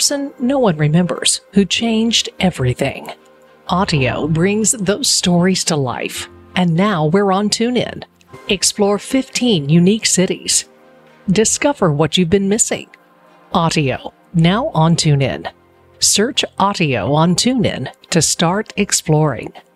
person no one remembers who changed everything. Audio brings those stories to life, and now we're on TuneIn. Explore 15 unique cities. Discover what you've been missing. Audio, now on TuneIn. Search Audio on TuneIn to start exploring.